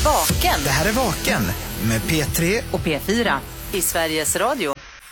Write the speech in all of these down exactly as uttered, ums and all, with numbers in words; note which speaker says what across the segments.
Speaker 1: Vaken.
Speaker 2: Det här är Vaken med P tre
Speaker 1: och P fyra i Sveriges Radio.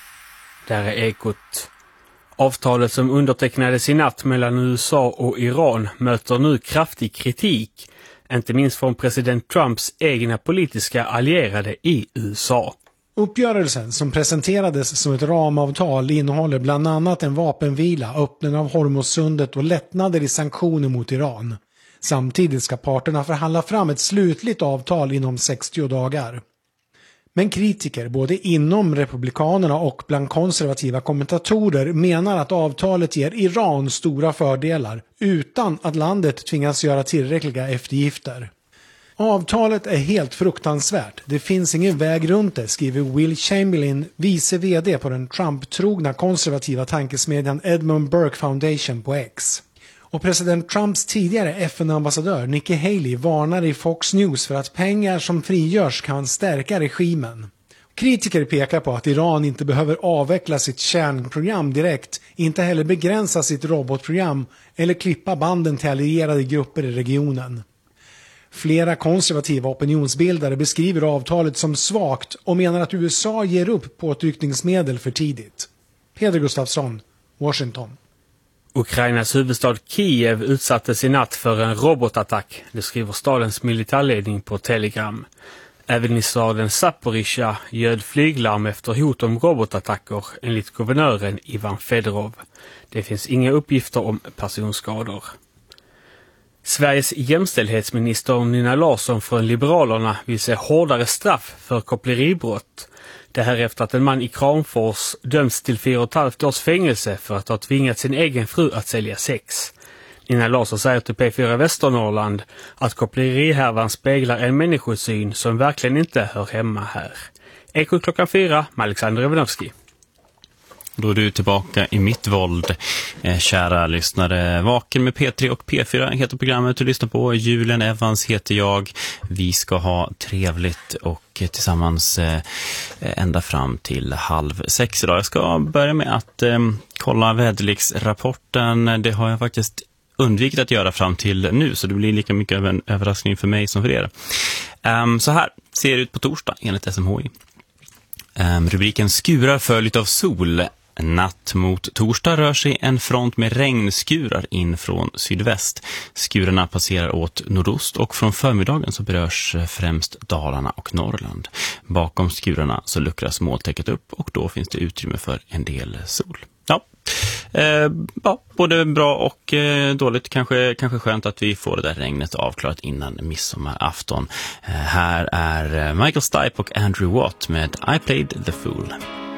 Speaker 3: Där är Ekot. Avtalet som undertecknades i natt mellan U S A och Iran möter nu kraftig kritik, inte minst från president Trumps egna politiska allierade i U S A.
Speaker 4: Uppgörelsen som presenterades som ett ramavtal innehåller bland annat en vapenvila, öppnande av Hormuzsundet och lättnader i sanktioner mot Iran. Samtidigt ska parterna förhandla fram ett slutligt avtal inom sextio dagar. Men kritiker både inom republikanerna och bland konservativa kommentatorer menar att avtalet ger Iran stora fördelar utan att landet tvingas göra tillräckliga eftergifter. Avtalet är helt fruktansvärt. Det finns ingen väg runt det, skriver Will Chamberlain, vice vd på den Trump-trogna konservativa tankesmedjan Edmund Burke Foundation på X. Och president Trumps tidigare F N-ambassadör Nikki Haley varnar i Fox News för att pengar som frigörs kan stärka regimen. Kritiker pekar på att Iran inte behöver avveckla sitt kärnprogram direkt, inte heller begränsa sitt robotprogram eller klippa banden till allierade grupper i regionen. Flera konservativa opinionsbildare beskriver avtalet som svagt och menar att U S A ger upp påtryckningsmedel för tidigt. Peder Gustafsson, Washington.
Speaker 3: Ukrainas huvudstad Kiev utsattes i natt för en robotattack, det skriver stadens militärledning på Telegram. Även i staden Zaporizjzja ljöd flyglarm efter hot om robotattacker, enligt guvernören Ivan Fedorov. Det finns inga uppgifter om personskador. Sveriges jämställdhetsminister Nina Larsson från Liberalerna vill se hårdare straff för koppleribrott. Det här efter att en man i Kramfors dömts till fyra och ett halvt års fängelse för att ha tvingat sin egen fru att sälja sex. Nina Larsson säger till P fyra Västernorrland att kopplerihärvan speglar en människosyn som verkligen inte hör hemma här. Eko klockan fyra med Alexander Evanovski.
Speaker 5: Då är du tillbaka i mitt våld, eh, kära lyssnare. Vaken med P tre och P fyra heter programmet du lyssnar på. Julen Evans heter jag. Vi ska ha trevligt och tillsammans eh, ända fram till halv sex idag. Jag ska börja med att eh, kolla väderleksrapporten. Det har jag faktiskt undvikit att göra fram till nu, så det blir lika mycket av en överraskning för mig som för er. Um, så här ser det ut på torsdag enligt S M H I. Um, rubriken skurar följt av sol. Natt mot torsdag rör sig en front med regnskurar in från sydväst. Skurarna passerar åt nordost och från förmiddagen så berörs främst Dalarna och Norrland. Bakom skurarna så luckras molntäcket upp och då finns det utrymme för en del sol. Ja, eh, ja både bra och eh, dåligt. Kanske, kanske skönt att vi får det där regnet avklarat innan midsommarafton. Eh, här är Michael Stipe och Andrew Watt med I Played the Fool.